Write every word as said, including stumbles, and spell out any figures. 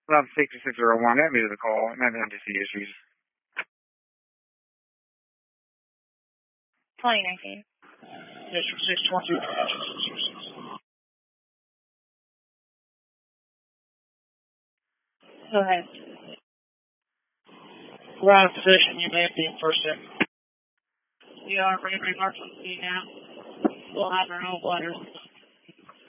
Well, sixty-six oh one, that is the call, not N D C issues. twenty nineteen. District six twenty. Go ahead. We're out of position. You may be in first step. We are ready to march on speed now. We'll have our own letters.